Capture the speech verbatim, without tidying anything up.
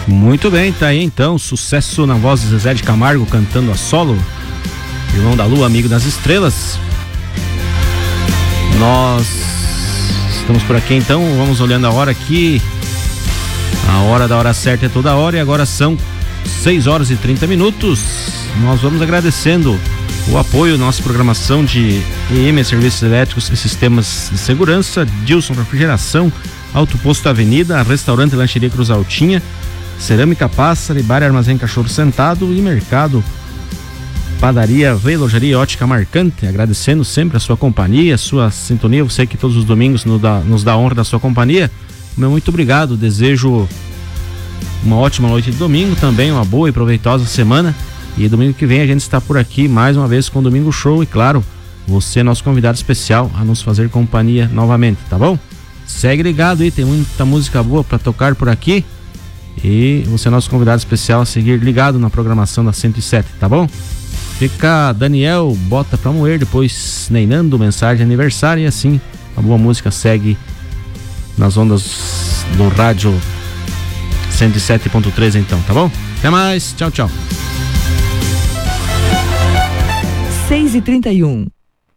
Muito bem, tá aí então, sucesso na voz de Zezé de Camargo cantando a solo, Irmão da Lua, Amigo das Estrelas. Nós estamos por aqui então, vamos olhando a hora aqui, a hora da hora certa é toda hora e agora são seis horas e trinta minutos. Nós vamos agradecendo o apoio à nossa programação de E M Serviços Elétricos e Sistemas de Segurança, Dilson Refrigeração, Alto Posto Avenida, Restaurante e Lancheria Cruz Altinha, Cerâmica Pássaro, Bar e Armazém Cachorro Sentado e Mercado, Padaria, Relojaria e Ótica Marcante. Agradecendo sempre a sua companhia, a sua sintonia. Você que todos os domingos nos dá, nos dá a honra da sua companhia. Meu muito obrigado. Desejo uma ótima noite de domingo, também uma boa e proveitosa semana. E domingo que vem a gente está por aqui mais uma vez com o Domingo Show. E claro, você é nosso convidado especial a nos fazer companhia novamente, tá bom? Segue ligado aí, tem muita música boa para tocar por aqui. E você é nosso convidado especial a seguir ligado na programação da cento e sete, tá bom? Fica Daniel, Bota Pra Moer, depois Neinando, Mensagem de Aniversário, e assim a boa música segue nas ondas do rádio cento e sete ponto três então, tá bom? Até mais, tchau, tchau. seis e trinta e um.